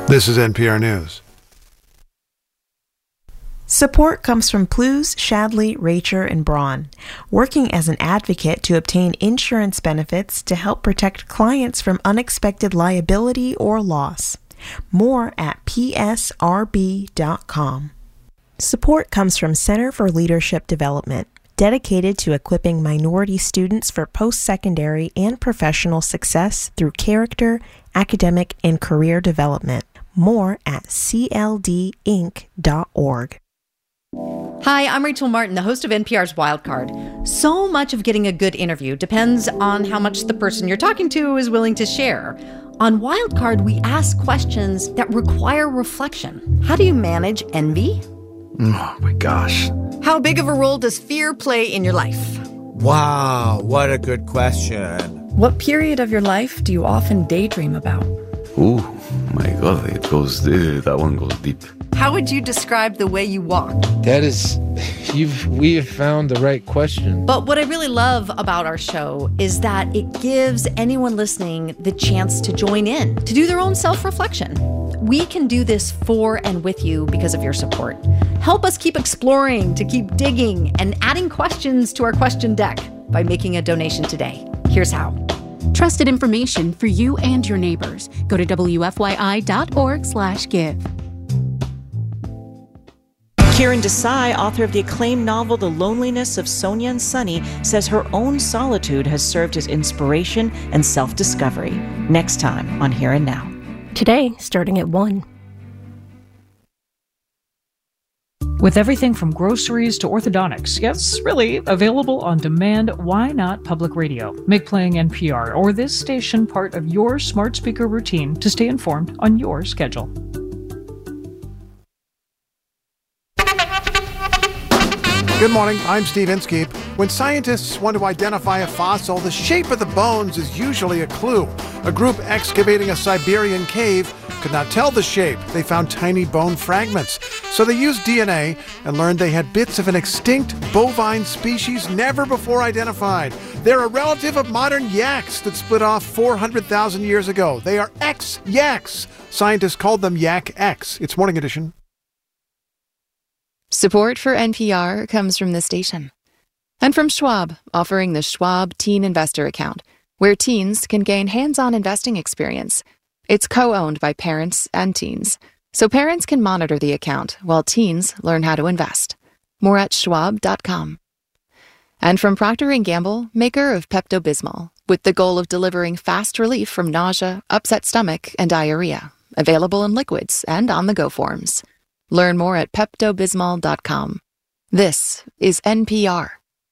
This is NPR News. Support comes from Plews, Shadley, Racher, and Braun, working as an advocate to obtain insurance benefits to help protect clients from unexpected liability or loss. More at psrb.com. Support comes from Center for Leadership Development, dedicated to equipping minority students for post-secondary and professional success through character, academic, and career development. More at cldinc.org. Hi, I'm Rachel Martin, the host of NPR's Wildcard. So much of getting a good interview depends on how much the person you're talking to is willing to share. On Wildcard, we ask questions that require reflection. How do you manage envy? Oh my gosh. How big of a role does fear play in your life? Wow, what a good question. What period of your life do you often daydream about? Ooh, my God, that one goes deep. How would you describe the way you walk? We have found the right question. But what I really love about our show is that it gives anyone listening the chance to join in, to do their own self-reflection. We can do this for and with you because of your support. Help us keep exploring, to keep digging, and adding questions to our question deck by making a donation today. Here's how. Trusted information for you and your neighbors. Go to wfyi.org/give. Kiran Desai, author of the acclaimed novel The Loneliness of Sonia and Sunny, says her own solitude has served as inspiration and self-discovery. Next time on Here and Now. Today, starting at 1. With everything from groceries to orthodontics, yes, really, available on demand, why not public radio? Make playing NPR or this station part of your smart speaker routine to stay informed on your schedule. Good morning, I'm Steve Inskeep. When scientists want to identify a fossil, the shape of the bones is usually a clue. A group excavating a Siberian cave could not tell the shape. They found tiny bone fragments. So they used DNA and learned they had bits of an extinct bovine species never before identified. They're a relative of modern yaks that split off 400,000 years ago. They are X-yaks. Scientists called them Yak X. It's Morning Edition. Support for NPR comes from this station. And from Schwab, offering the Schwab Teen Investor Account, where teens can gain hands-on investing experience. It's co-owned by parents and teens, so parents can monitor the account while teens learn how to invest. More at schwab.com. And from Procter & Gamble, maker of Pepto-Bismol, with the goal of delivering fast relief from nausea, upset stomach, and diarrhea. Available in liquids and on-the-go forms. Learn more at peptobismol.com. This is NPR.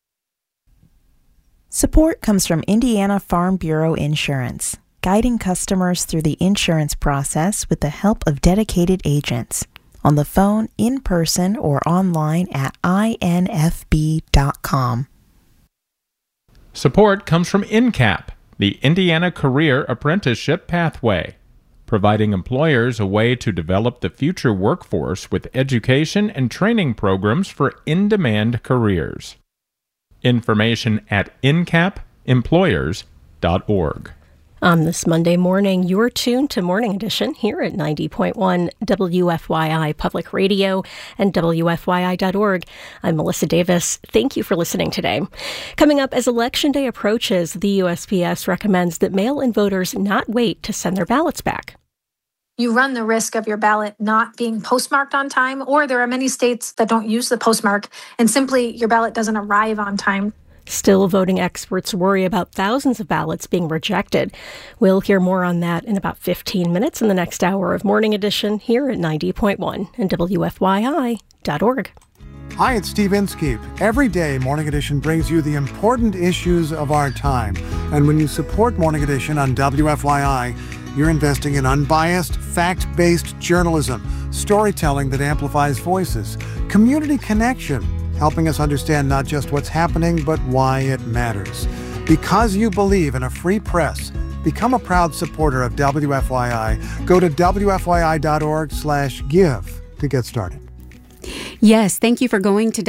Support comes from Indiana Farm Bureau Insurance, guiding customers through the insurance process with the help of dedicated agents. On the phone, in person, or online at infb.com. Support comes from INCAP, the Indiana Career Apprenticeship Pathway, providing employers a way to develop the future workforce with education and training programs for in-demand careers. Information at incapemployers.org. On this Monday morning, you're tuned to Morning Edition here at 90.1 WFYI Public Radio and WFYI.org. I'm Melissa Davis. Thank you for listening today. Coming up, as Election Day approaches, the USPS recommends that mail-in voters not wait to send their ballots back. You run the risk of your ballot not being postmarked on time, or there are many states that don't use the postmark, and simply your ballot doesn't arrive on time. Still, voting experts worry about thousands of ballots being rejected. We'll hear more on that in about 15 minutes in the next hour of Morning Edition here at 90.1 and WFYI.org. Hi, it's Steve Inskeep. Every day, Morning Edition brings you the important issues of our time. And when you support Morning Edition on WFYI, you're investing in unbiased, fact-based journalism, storytelling that amplifies voices, community connection, helping us understand not just what's happening, but why it matters. Because you believe in a free press, become a proud supporter of WFYI. Go to WFYI.org/give to get started. Yes, thank you for going to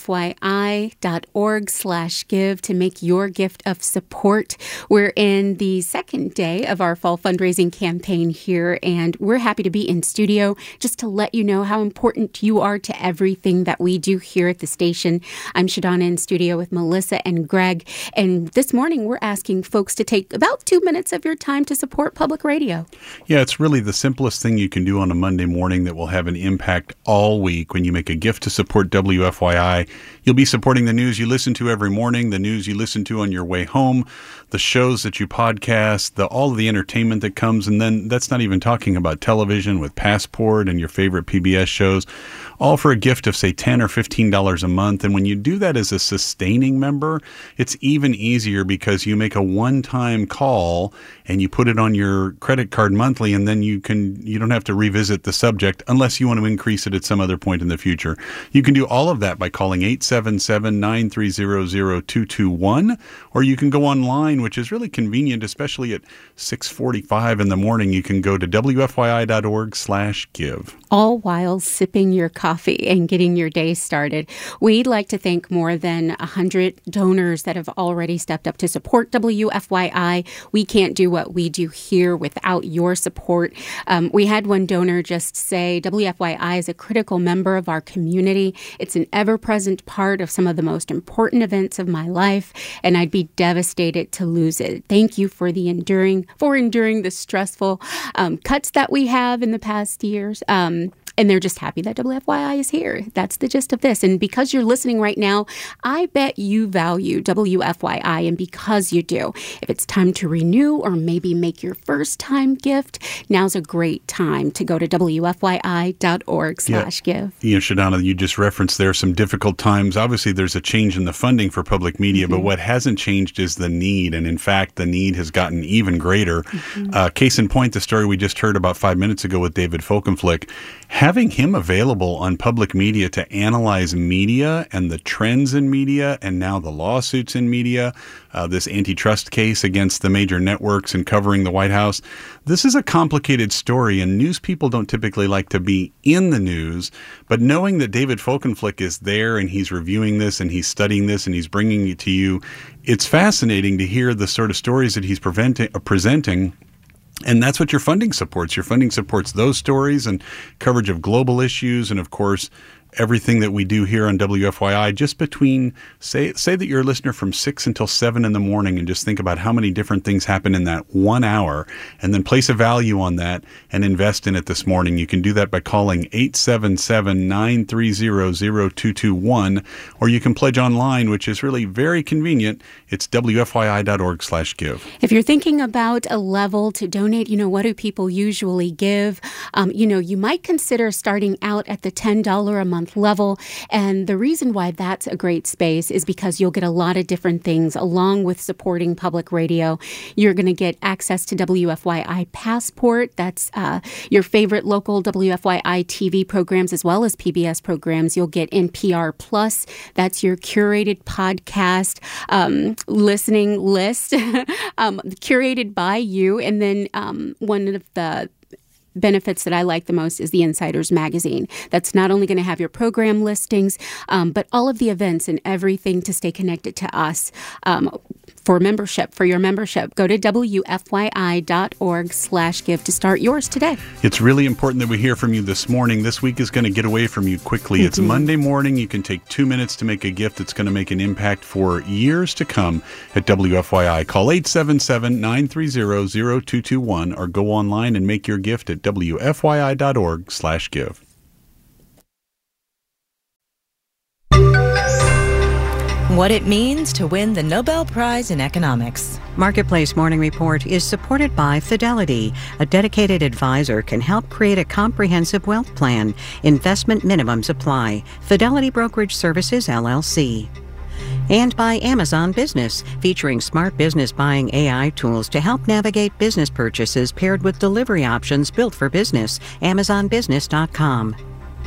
WFYI.org/give to make your gift of support. We're in the second day of our fall fundraising campaign here, and we're happy to be in studio just to let you know how important you are to everything that we do here at the station. I'm Shadana in studio with Melissa and Greg, and this morning we're asking folks to take about 2 minutes of your time to support public radio. Yeah, it's really the simplest thing you can do on a Monday morning that will have an impact all week. When you make a gift to support WFYI, you'll be supporting the news you listen to every morning, the news you listen to on your way home, the shows that you podcast, all of the entertainment that comes, and then that's not even talking about television with Passport and your favorite PBS shows, all for a gift of, say, $10 or $15 a month. And when you do that as a sustaining member, it's even easier because you make a one-time call and you put it on your credit card monthly, and then you don't have to revisit the subject unless you want to increase it at some other point in the future. You can do all of that by calling 877-930-0221, or you can go online, which is really convenient, especially at 6:45 in the morning. You can go to WFYI.org/give. All while sipping your coffee and getting your day started. We'd like to thank more than 100 donors that have already stepped up to support WFYI. We can't do what we do here without your support. We had one donor just say, WFYI is a critical member of our community. It's an ever-present part of some of the most important events of my life, and I'd be devastated to lose it. Thank you for enduring the stressful cuts that we have in the past years. And they're just happy that WFYI is here. That's the gist of this. And because you're listening right now, I bet you value WFYI. And because you do, if it's time to renew or maybe make your first time gift, now's a great time to go to WFYI.org/give. Yeah, Shadana, you just referenced there some difficult times. Obviously, there's a change in the funding for public media, but what hasn't changed is the need. And in fact, the need has gotten even greater. Case in point, the story we just heard about 5 minutes ago with David Folkenflik. Having him available on public media to analyze media and the trends in media and now the lawsuits in media, this antitrust case against the major networks and covering the White House, this is a complicated story, and news people don't typically like to be in the news. But knowing that David Folkenflik is there and he's reviewing this and he's studying this and he's bringing it to you, it's fascinating to hear the sort of stories that he's presenting. And that's what your funding supports. Your funding supports those stories and coverage of global issues and, of course, everything that we do here on WFYI, just between, say that you're a listener from 6 until 7 in the morning, and just think about how many different things happen in that 1 hour, and then place a value on that and invest in it this morning. You can do that by calling 877-930-0221, or you can pledge online, which is really very convenient. It's WFYI.org/give. If you're thinking about a level to donate, what do people usually give? You might consider starting out at the $10 a month level. And the reason why that's a great space is because you'll get a lot of different things along with supporting public radio. You're going to get access to WFYI Passport. That's your favorite local WFYI TV programs as well as PBS programs. You'll get NPR Plus. That's your curated podcast listening list curated by you. And then one of the benefits that I like the most is the Insiders Magazine. That's not only going to have your program listings, but all of the events and everything to stay connected to us. For your membership, go to WFYI.org/give to start yours today. It's really important that we hear from you this morning. This week is going to get away from you quickly. It's Monday morning. You can take 2 minutes to make a gift that's going to make an impact for years to come at WFYI. Call 877-930-0221 or go online and make your gift at WFYI.org/give. What it means to win the Nobel Prize in Economics. Marketplace Morning Report is supported by Fidelity. A dedicated advisor can help create a comprehensive wealth plan. Investment minimums apply. Fidelity Brokerage Services, LLC. And by Amazon Business, featuring smart business buying AI tools to help navigate business purchases paired with delivery options built for business. AmazonBusiness.com.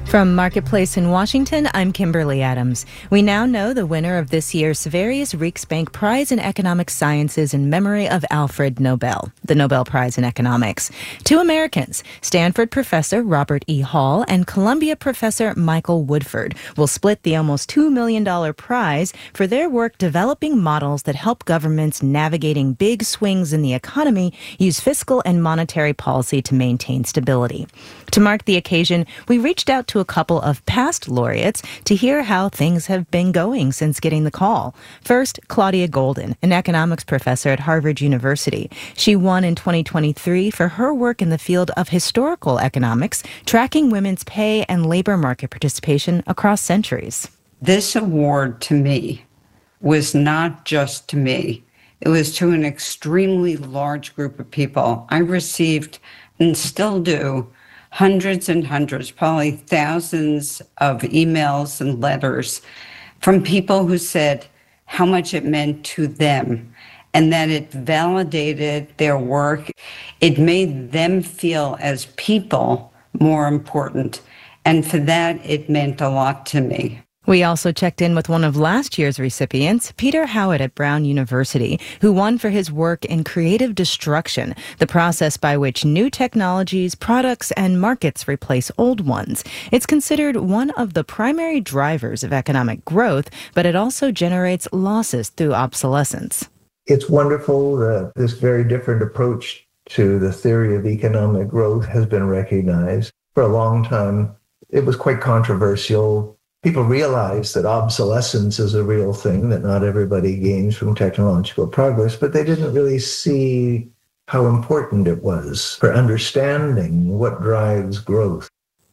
From Marketplace in Washington, I'm Kimberly Adams. We now know the winner of this year's Sveriges Riksbank Prize in Economic Sciences in memory of Alfred Nobel, the Nobel Prize in Economics. Two Americans, Stanford professor Robert E. Hall and Columbia professor Michael Woodford, will split the almost $2 million prize for their work developing models that help governments navigating big swings in the economy use fiscal and monetary policy to maintain stability. To mark the occasion, we reached out to a couple of past laureates to hear how things have been going since getting the call. First, Claudia Golden, an economics professor at Harvard University. She won in 2023 for her work in the field of historical economics, tracking women's pay and labor market participation across centuries. This award to me was not just to me. It was to an extremely large group of people. I received, and still do, hundreds and hundreds, probably thousands of emails and letters from people who said how much it meant to them and that it validated their work. It made them feel as people more important. And for that, it meant a lot to me. We also checked in with one of last year's recipients, Peter Howitt at Brown University, who won for his work in creative destruction, the process by which new technologies, products, and markets replace old ones. It's considered one of the primary drivers of economic growth, but it also generates losses through obsolescence. It's wonderful that this very different approach to the theory of economic growth has been recognized. For a long time, it was quite controversial. People realize that obsolescence is a real thing, that not everybody gains from technological progress, but they didn't really see how important it was for understanding what drives growth.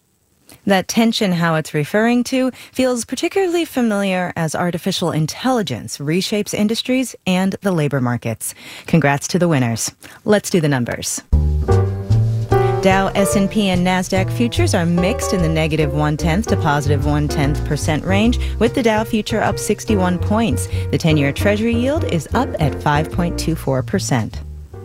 That tension Howitt's referring to feels particularly familiar as artificial intelligence reshapes industries and the labor markets. Congrats to the winners. Let's do the numbers. Dow, S&P, and NASDAQ futures are mixed in the negative 0.1 to positive 0.1% range, with the Dow future up 61 points. The 10-year Treasury yield is up at 5.24%.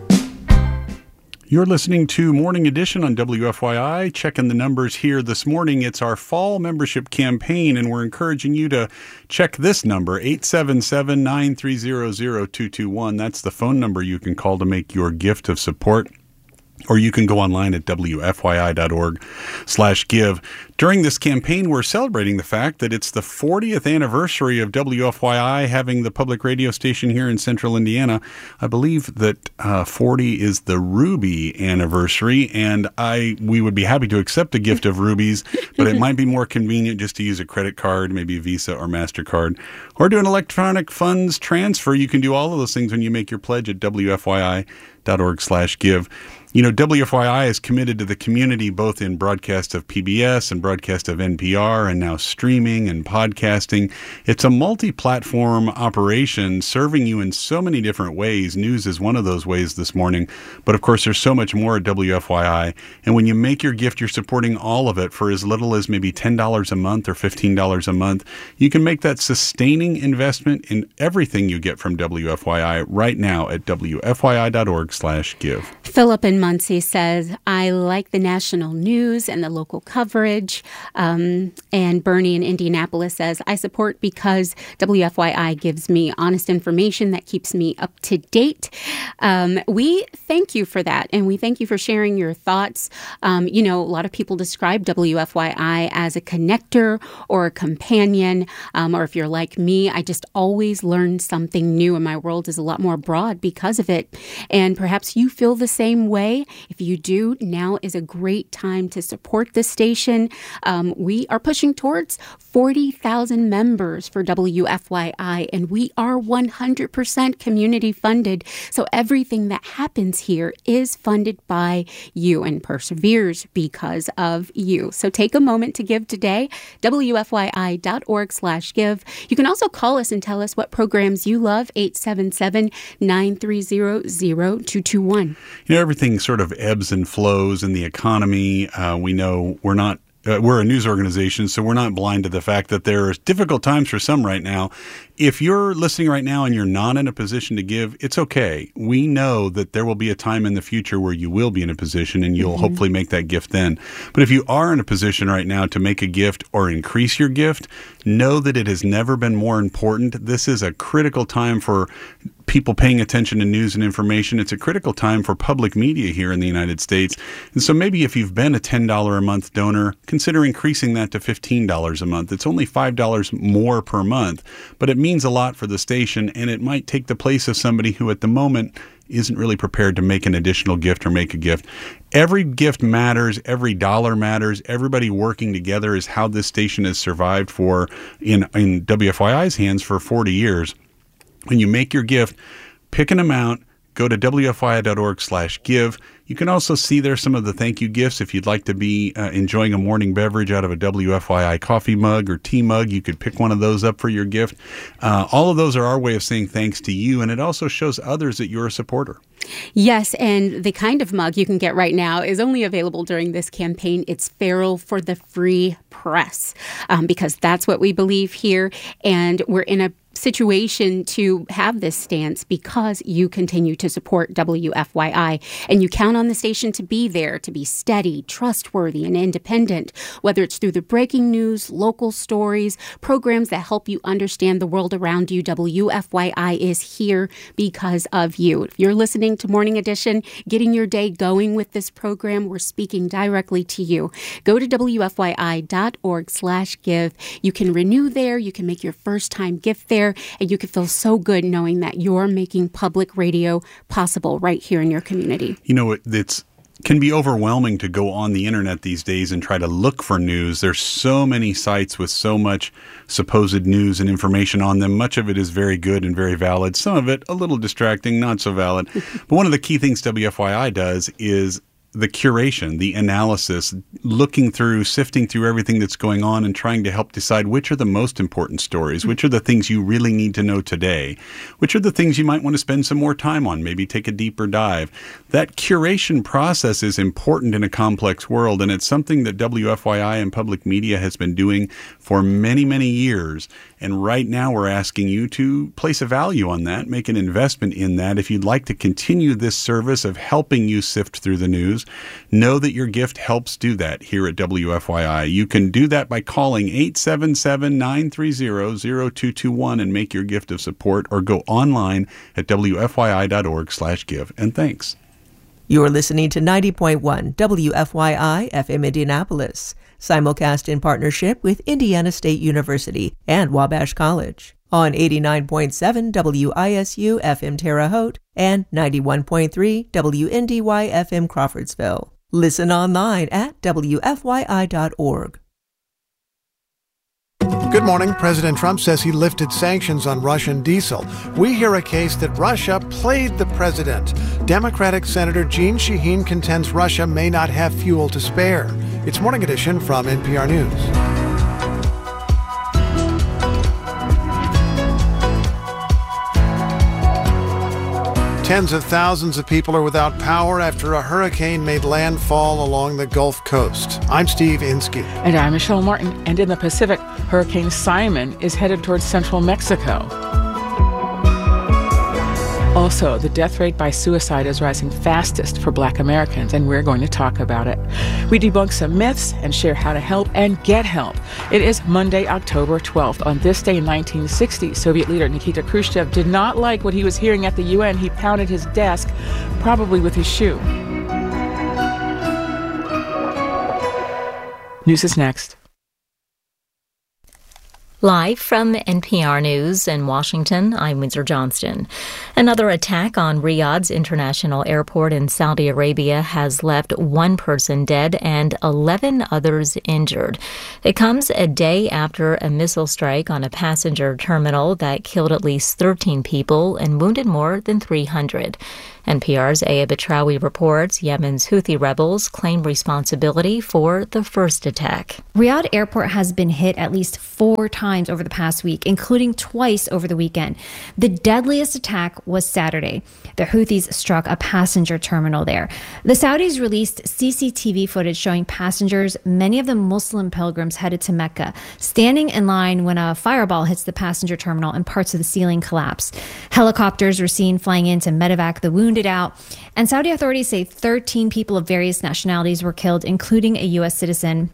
You're listening to Morning Edition on WFYI. Checking the numbers here this morning. It's our fall membership campaign, and we're encouraging you to check this number, 877-930-0221. That's the phone number you can call to make your gift of support. Or you can go online at wfyi.org/give. During this campaign, we're celebrating the fact that it's the 40th anniversary of WFYI having the public radio station here in central Indiana. I believe that 40 is the Ruby anniversary, and we would be happy to accept a gift of rubies, but it might be more convenient just to use a credit card, maybe a Visa or MasterCard, or do an electronic funds transfer. You can do all of those things when you make your pledge at wfyi.org/give. You know, WFYI is committed to the community, both in broadcast of PBS and broadcast of NPR and now streaming and podcasting. It's a multi-platform operation serving you in so many different ways. News is one of those ways this morning. But of course, there's so much more at WFYI. And when you make your gift, you're supporting all of it for as little as maybe $10 a month or $15 a month. You can make that sustaining investment in everything you get from WFYI right now at wfyi.org/give. Philip in Muncie says, I like the national news and the local coverage. And Bernie in Indianapolis says, I support because WFYI gives me honest information that keeps me up to date. We thank you for that. And we thank you for sharing your thoughts. You know, a lot of people describe WFYI as a connector or a companion. Or if you're like me, I just always learn something new, and my world is a lot more broad because of it. And perhaps you feel the same way. If you do, now is a great time to support the station. We are pushing towards 40,000 members for WFYI, and we are 100% community funded. So everything that happens here is funded by you and perseveres because of you. So take a moment to give today, wfyi.org/give. You can also call us and tell us what programs you love, 877-930-0221. You know, everything sort of ebbs and flows in the economy. We know we're not we're a news organization, so we're not blind to the fact that there are difficult times for some right now. If you're listening right now and you're not in a position to give, it's okay. We know that there will be a time in the future where you will be in a position and you'll hopefully make that gift then. But if you are in a position right now to make a gift or increase your gift, know that it has never been more important. This is a critical time for people paying attention to news and information. It's a critical time for public media here in the United States. And so maybe if you've been a $10 a month donor, consider increasing that to $15 a month. It's only $5 more per month, but it means a lot for the station, and it might take the place of somebody who at the moment isn't really prepared to make an additional gift or make a gift. Every gift matters. Every dollar matters. Everybody working together is how this station has survived for, in WFYI's hands, for 40 years. When you make your gift, pick an amount, go to WFYI.org/give. You can also see there some of the thank you gifts. If you'd like to be enjoying a morning beverage out of a WFYI coffee mug or tea mug, you could pick one of those up for your gift. All of those are our way of saying thanks to you, and it also shows others that you're a supporter. Yes, and the kind of mug you can get right now is only available during this campaign. It's Farrell for the Free Press, because that's what we believe here, and we're in a situation to have this stance because you continue to support WFYI, and you count on the station to be there, to be steady, trustworthy, and independent, whether it's through the breaking news, local stories, programs that help you understand the world around you. WFYI is here because of you. If you're listening to Morning Edition, getting your day going with this program, we're speaking directly to you. Go to WFYI.org/give. You can renew there. You can make your first time gift there. And you can feel so good knowing that you're making public radio possible right here in your community. You know, it's can be overwhelming to go on the internet these days and try to look for news. There's so many sites with so much supposed news and information on them. Much of it is very good and very valid. Some of it a little distracting, not so valid. But one of the key things WFYI does is the curation, the analysis, looking through, sifting through everything that's going on and trying to help decide which are the most important stories, which are the things you really need to know today, which are the things you might want to spend some more time on, maybe take a deeper dive. That curation process is important in a complex world, and it's something that WFYI and public media has been doing for many, many years. And right now we're asking you to place a value on that, make an investment in that. If you'd like to continue this service of helping you sift through the news, know that your gift helps do that here at WFYI. You can do that by calling 877-930-0221 and make your gift of support, or go online at WFYI.org/give. And thanks. You're listening to 90.1 WFYI FM Indianapolis, simulcast in partnership with Indiana State University and Wabash College, on 89.7 WISU FM Terre Haute and 91.3 WNDY FM Crawfordsville. Listen online at WFYI.org. Good morning. President Trump says he lifted sanctions on Russian diesel. We hear a case that Russia played the president. Democratic Senator Jeanne Shaheen contends Russia may not have fuel to spare. It's Morning Edition from NPR News. Tens of thousands of people are without power after a hurricane made landfall along the Gulf Coast. I'm Steve Inskeep. And I'm Michelle Martin. And in the Pacific, Hurricane Simon is headed towards central Mexico. Also, the death rate by suicide is rising fastest for Black Americans, and we're going to talk about it. We debunk some myths and share how to help and get help. It is Monday, October 12th. On this day in 1960, Soviet leader Nikita Khrushchev did not like what he was hearing at the UN. He pounded his desk, probably with his shoe. News is next. Live from NPR News in Washington, I'm Windsor Johnston. Another attack on Riyadh's international airport in Saudi Arabia has left one person dead and 11 others injured. It comes a day after a missile strike on a passenger terminal that killed at least 13 people and wounded more than 300. NPR's Aya Batrawi reports Yemen's Houthi rebels claim responsibility for the first attack. Riyadh Airport has been hit at least 4 times over the past week, including twice over the weekend. The deadliest attack was Saturday. The Houthis struck a passenger terminal there. The Saudis released CCTV footage showing passengers, many of them Muslim pilgrims headed to Mecca, standing in line when a fireball hits the passenger terminal and parts of the ceiling collapse. Helicopters were seen flying in to medevac the wounded out. And Saudi authorities say 13 people of various nationalities were killed, including a U.S. citizen.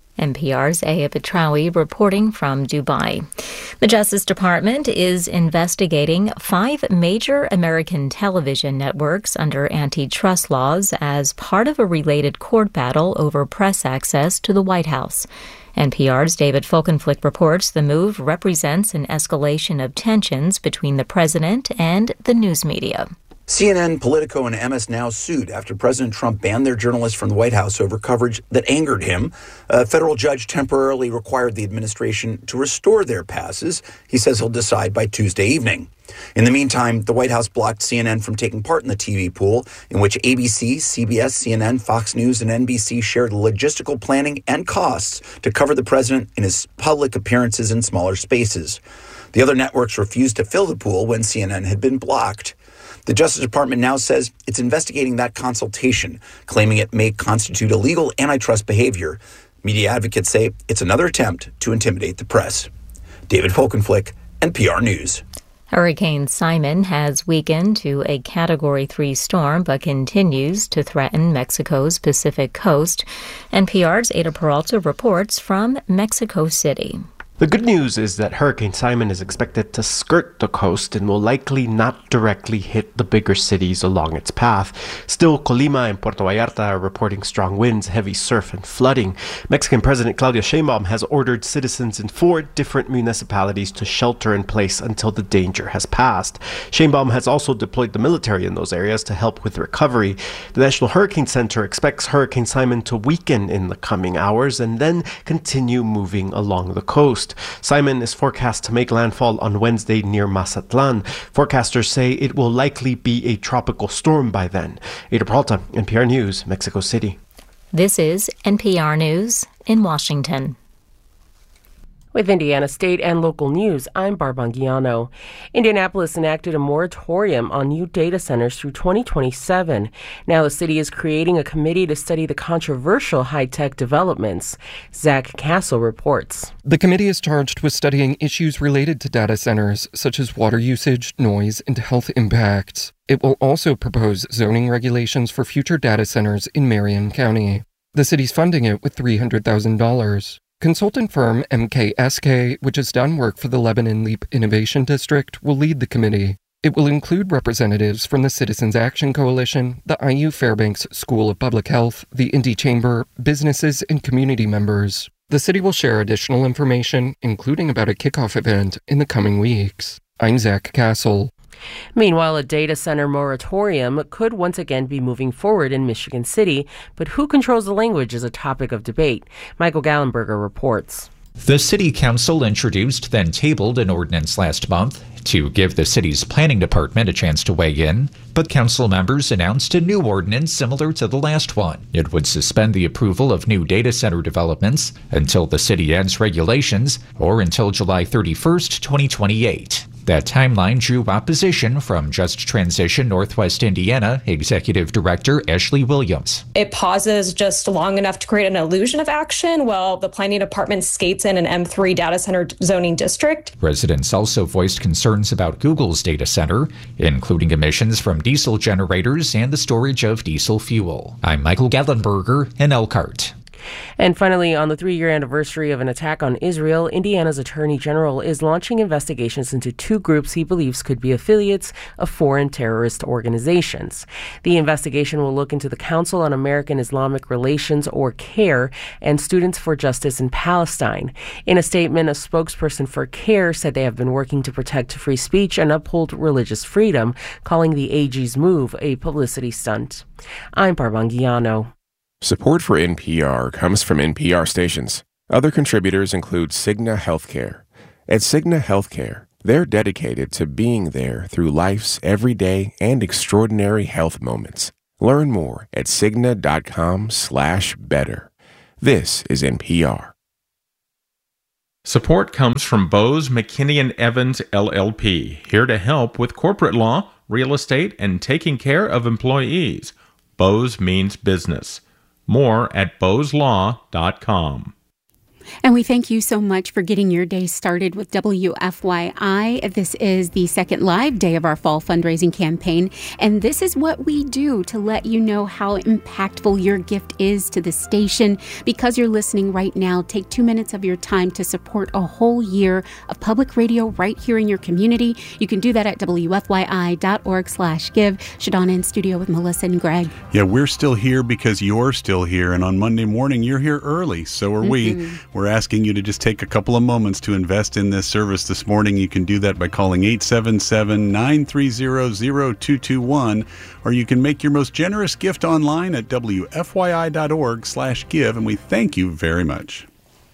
NPR's Aya Batrawi reporting from Dubai. The Justice Department is investigating 5 major American television networks under antitrust laws as part of a related court battle over press access to the White House. NPR's David Folkenflik reports the move represents an escalation of tensions between the president and the news media. CNN, Politico, and MS Now sued after President Trump banned their journalists from the White House over coverage that angered him. A federal judge temporarily required the administration to restore their passes. He says he'll decide by Tuesday evening. In the meantime, the White House blocked CNN from taking part in the TV pool, in which ABC, CBS, CNN, Fox News, and NBC shared logistical planning and costs to cover the president in his public appearances in smaller spaces. The other networks refused to fill the pool when CNN had been blocked. The Justice Department now says it's investigating that consultation, claiming it may constitute illegal antitrust behavior. Media advocates say it's another attempt to intimidate the press. David Folkenflik, NPR News. Hurricane Simon has weakened to a Category 3 storm but continues to threaten Mexico's Pacific coast. NPR's Ada Peralta reports from Mexico City. The good news is that Hurricane Simon is expected to skirt the coast and will likely not directly hit the bigger cities along its path. Still, Colima and Puerto Vallarta are reporting strong winds, heavy surf, and flooding. Mexican President Claudia Sheinbaum has ordered citizens in 4 different municipalities to shelter in place until the danger has passed. Sheinbaum has also deployed the military in those areas to help with recovery. The National Hurricane Center expects Hurricane Simon to weaken in the coming hours and then continue moving along the coast. Simon is forecast to make landfall on Wednesday near Mazatlan. Forecasters say it will likely be a tropical storm by then. Ada Peralta, NPR News, Mexico City. This is NPR News in Washington. With Indiana State and local news, I'm Barb Anguiano. Indianapolis enacted a moratorium on new data centers through 2027. Now the city is creating a committee to study the controversial high-tech developments. Zach Castle reports. The committee is charged with studying issues related to data centers, such as water usage, noise, and health impacts. It will also propose zoning regulations for future data centers in Marion County. The city's funding it with $300,000. Consultant firm MKSK, which has done work for the Lebanon Leap Innovation District, will lead the committee. It will include representatives from the Citizens Action Coalition, the IU Fairbanks School of Public Health, the Indy Chamber, businesses, and community members. The city will share additional information, including about a kickoff event, in the coming weeks. I'm Zach Castle. Meanwhile, a data center moratorium could once again be moving forward in Michigan City, but who controls the language is a topic of debate. Michael Gallenberger reports. The City Council introduced, then tabled an ordinance last month to give the city's planning department a chance to weigh in, but council members announced a new ordinance similar to the last one. It would suspend the approval of new data center developments until the city ends regulations or until July 31st, 2028. That timeline drew opposition from Just Transition Northwest Indiana Executive Director Ashley Williams. It pauses just long enough to create an illusion of action while the planning department skates in an M3 data center zoning district. Residents also voiced concerns about Google's data center, including emissions from diesel generators and the storage of diesel fuel. I'm Michael Gallenberger in Elkhart. And finally, on the 3-year anniversary of an attack on Israel, Indiana's Attorney General is launching investigations into 2 groups he believes could be affiliates of foreign terrorist organizations. The investigation will look into the Council on American Islamic Relations, or CAIR, and Students for Justice in Palestine. In a statement, a spokesperson for CAIR said they have been working to protect free speech and uphold religious freedom, calling the AG's move a publicity stunt. I'm Barb Anguiano. Support for NPR comes from NPR stations. Other contributors include Cigna Healthcare. At Cigna Healthcare, They're dedicated to being there through life's everyday and extraordinary health moments. Learn more at Cigna.com/better. This is NPR. Support comes from Bose McKinney & Evans, LLP, here to help with corporate law, real estate, and taking care of employees. Bose means business. More at boselaw.com. And we thank you so much for getting your day started with WFYI. This is the second live day of our fall fundraising campaign, and this is what we do to let you know how impactful your gift is to the station. Because you're listening right now, take 2 minutes of your time to support a whole year of public radio right here in your community. You can do that at WFYI.org/give. Shadana in studio with Melissa and Greg. Yeah, we're still here because you're still here, and on Monday morning, you're here early. So are we. We're asking you to just take a couple of moments to invest in this service this morning. You can do that by calling 877-930-0221, or you can make your most generous gift online at WFYI.org/give, and we thank you very much.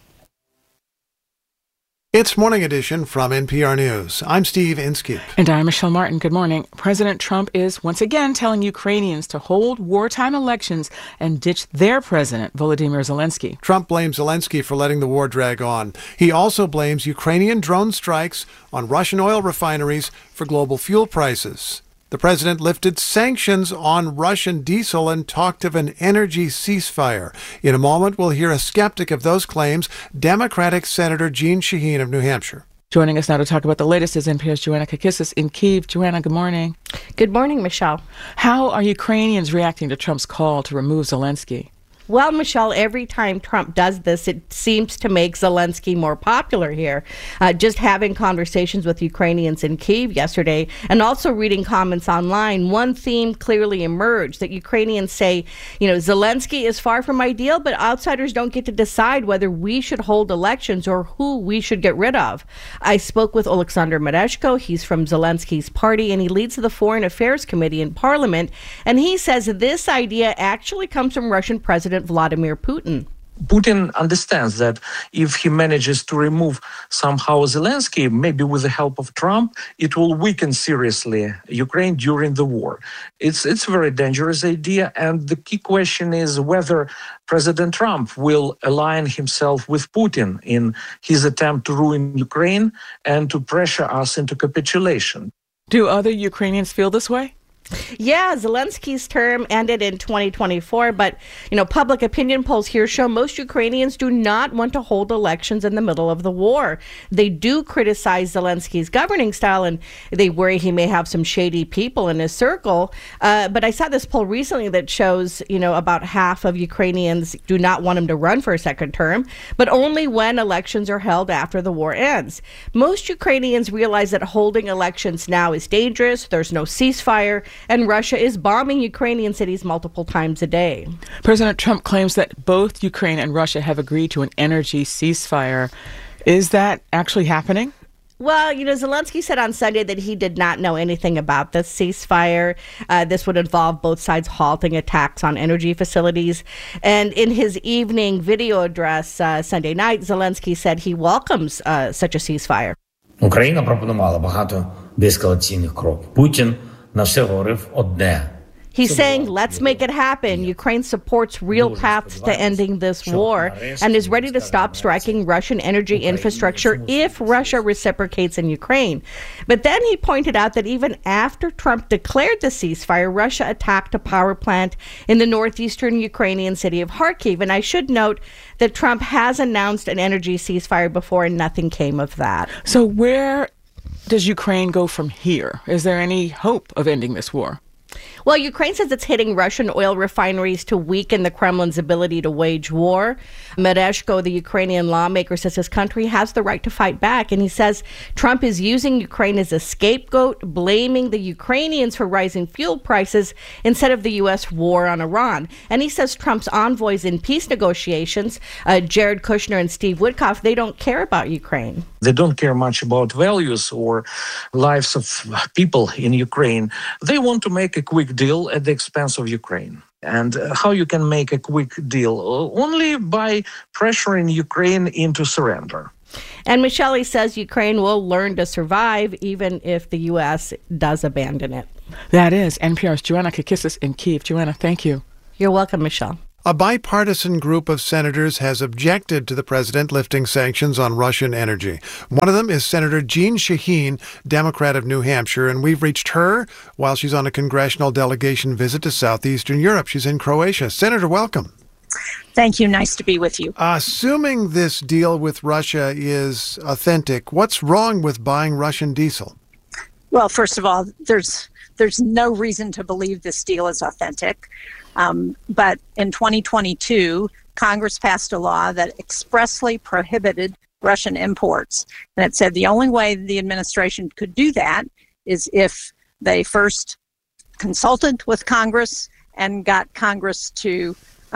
It's Morning Edition from NPR News. I'm Steve Inskeep. And I'm Michelle Martin. Good morning. President Trump is once again telling Ukrainians to hold wartime elections and ditch their president, Volodymyr Zelensky. Trump blames Zelensky for letting the war drag on. He also blames Ukrainian drone strikes on Russian oil refineries for global fuel prices. The president lifted sanctions on Russian diesel and talked of an energy ceasefire. In a moment, we'll hear a skeptic of those claims, Democratic Senator Jeanne Shaheen of New Hampshire. Joining us now to talk about the latest is NPR's Joanna Kakissis in Kyiv. Joanna, good morning. Good morning, Michelle. How are Ukrainians reacting to Trump's call to remove Zelensky? Well, Michelle, every time Trump does this, it seems to make Zelensky more popular here. Just having conversations with Ukrainians in Kyiv yesterday and also reading comments online, one theme clearly emerged that Ukrainians say, Zelensky is far from ideal, but outsiders don't get to decide whether we should hold elections or who we should get rid of. I spoke with Oleksandr Mereshko. He's from Zelensky's party, and he leads the Foreign Affairs Committee in Parliament. And he says this idea actually comes from Russian President Vladimir Putin. Putin understands that if he manages to remove somehow Zelensky, maybe with the help of Trump, it will weaken seriously Ukraine during the war. It's a very dangerous idea. And the key question is whether President Trump will align himself with Putin in his attempt to ruin Ukraine and to pressure us into capitulation. Do other Ukrainians feel this way? Yeah, Zelensky's term ended in 2024, but, public opinion polls here show most Ukrainians do not want to hold elections in the middle of the war. They do criticize Zelensky's governing style, and they worry he may have some shady people in his circle. But I saw this poll recently that shows, about half of Ukrainians do not want him to run for a second term, but only when elections are held after the war ends. Most Ukrainians realize that holding elections now is dangerous. There's no ceasefire. And Russia is bombing Ukrainian cities multiple times a day. President Trump claims that both Ukraine and Russia have agreed to an energy ceasefire. Is that actually happening? Well, Zelensky said on Sunday that he did not know anything about this ceasefire. This would involve both sides halting attacks on energy facilities. And in his evening video address Sunday night, Zelensky said he welcomes such a ceasefire. Україна пропонувала багато деескалаційних кроків. Путін на все говорив одне. He's saying, let's make it happen. Ukraine supports real paths to ending this war and is ready to stop striking Russian energy infrastructure if Russia reciprocates in Ukraine. But then he pointed out that even after Trump declared the ceasefire, Russia attacked a power plant in the northeastern Ukrainian city of Kharkiv. And I should note that Trump has announced an energy ceasefire before and nothing came of that. So where does Ukraine go from here? Is there any hope of ending this war? Well, Ukraine says it's hitting Russian oil refineries to weaken the Kremlin's ability to wage war. Mereshko, the Ukrainian lawmaker, says his country has the right to fight back. And he says Trump is using Ukraine as a scapegoat, blaming the Ukrainians for rising fuel prices instead of the U.S. war on Iran. And he says Trump's envoys in peace negotiations, Jared Kushner and Steve Witkoff, they don't care about Ukraine. They don't care much about values or lives of people in Ukraine. They want to make a quick deal at the expense of Ukraine. And how you can make a quick deal? Only by pressuring Ukraine into surrender. And Michele says Ukraine will learn to survive even if the U.S. does abandon it. That is NPR's Joanna Kakissis in Kyiv. Joanna, thank you. You're welcome, Michele. A bipartisan group of senators has objected to the president lifting sanctions on Russian energy. One of them is Senator Jeanne Shaheen, Democrat of New Hampshire, and we've reached her while she's on a congressional delegation visit to southeastern Europe. She's in Croatia. Senator, welcome. Thank you. Nice to be with you. Assuming this deal with Russia is authentic, what's wrong with buying Russian diesel? Well, first of all, there's no reason to believe this deal is authentic. But in 2022, Congress passed a law that expressly prohibited Russian imports. And it said the only way the administration could do that is if they first consulted with Congress and got Congress to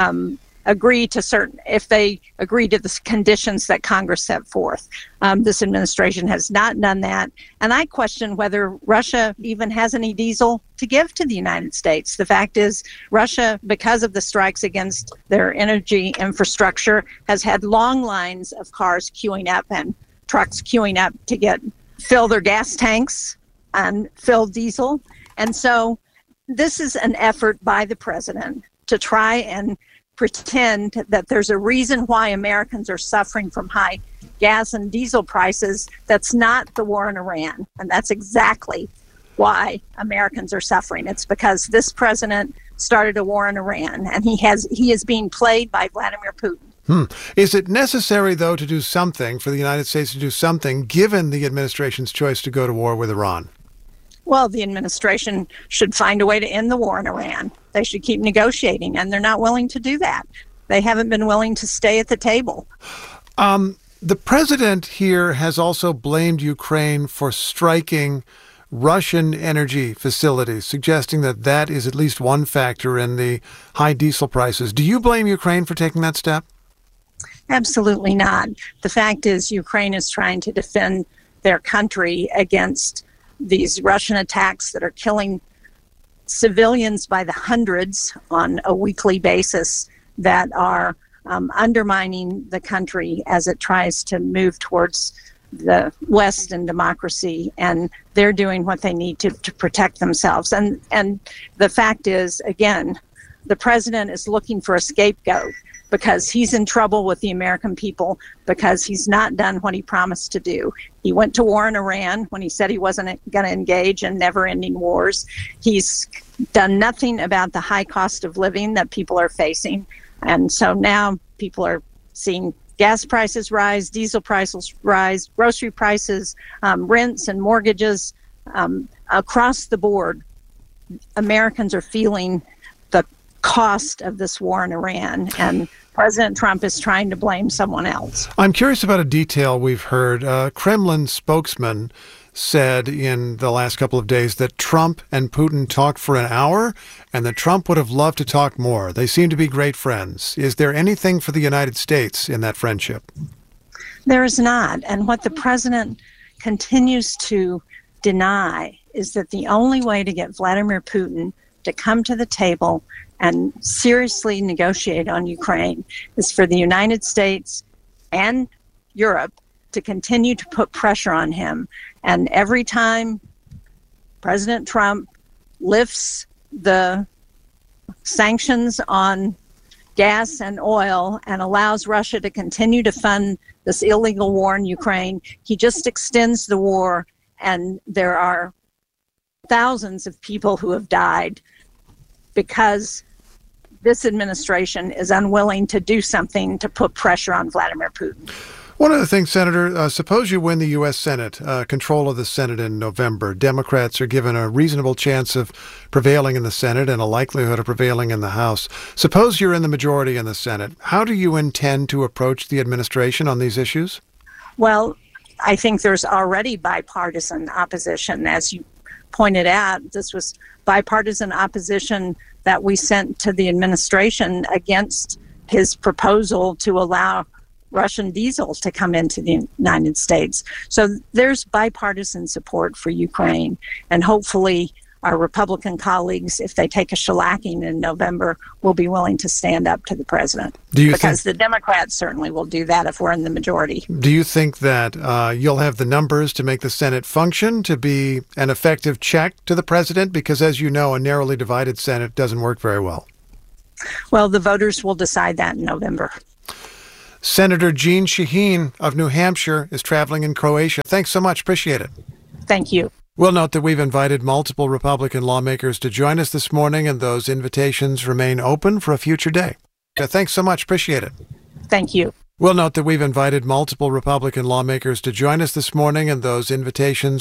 agree to if they agree to the conditions that Congress set forth. This administration has not done that. And I question whether Russia even has any diesel to give to the United States. The fact is, Russia, because of the strikes against their energy infrastructure, has had long lines of cars queuing up and trucks queuing up to fill their gas tanks and fill diesel. And so this is an effort by the president to try and pretend that there's a reason why Americans are suffering from high gas and diesel prices. That's not the war in Iran. And that's exactly why Americans are suffering. It's because this president started a war in Iran, and he is being played by Vladimir Putin. Is it necessary, though, to do something, for the United States to do something, given the administration's choice to go to war with Iran? Well, the administration should find a way to end the war in Iran. They should keep negotiating, and they're not willing to do that. They haven't been willing to stay at the table. The president here has also blamed Ukraine for striking Russian energy facilities, suggesting that is at least one factor in the high diesel prices. Do you blame Ukraine for taking that step? Absolutely not. The fact is, Ukraine is trying to defend their country against these Russian attacks that are killing civilians by the hundreds on a weekly basis, that are undermining the country as it tries to move towards the West and democracy. And they're doing what they need to protect themselves. And the fact is, again, the president is looking for a scapegoat because he's in trouble with the American people, because he's not done what he promised to do. He went to war in Iran when he said he wasn't going to engage in never-ending wars. He's done nothing about the high cost of living that people are facing. And so now people are seeing gas prices rise, diesel prices rise, grocery prices, rents and mortgages across the board. Americans are feeling the cost of this war in Iran, and President Trump is trying to blame someone else. I'm curious about a detail we've heard. Kremlin spokesman said in the last couple of days that Trump and Putin talked for an hour and that Trump would have loved to talk more. They seem to be great friends. Is there anything for the United States in that friendship? There is not. And what the president continues to deny is that the only way to get Vladimir Putin to come to the table and seriously negotiate on Ukraine is for the United States and Europe to continue to put pressure on him. And every time President Trump lifts the sanctions on gas and oil and allows Russia to continue to fund this illegal war in Ukraine, he just extends the war, and there are thousands of people who have died because this administration is unwilling to do something to put pressure on Vladimir Putin. One other thing, Senator, suppose you win the U.S. Senate, control of the Senate in November. Democrats are given a reasonable chance of prevailing in the Senate and a likelihood of prevailing in the House. Suppose you're in the majority in the Senate. How do you intend to approach the administration on these issues? Well, I think there's already bipartisan opposition. As you pointed out, this was bipartisan opposition that we sent to the administration against his proposal to allow Russian diesel to come into the United States. So there's bipartisan support for Ukraine, and hopefully our Republican colleagues, if they take a shellacking in November, will be willing to stand up to the president. Because the Democrats certainly will do that if we're in the majority. Do you think that you'll have the numbers to make the Senate function, to be an effective check to the president? Because, as you know, a narrowly divided Senate doesn't work very well. Well, the voters will decide that in November. Senator Jeanne Shaheen of New Hampshire is traveling in Croatia. Thanks so much. Appreciate it. Thank you. We'll note that we've invited multiple Republican lawmakers to join us this morning, and those invitations remain open for a future day. Thanks so much. Appreciate it. Thank you. We'll note that we've invited multiple Republican lawmakers to join us this morning, and those invitations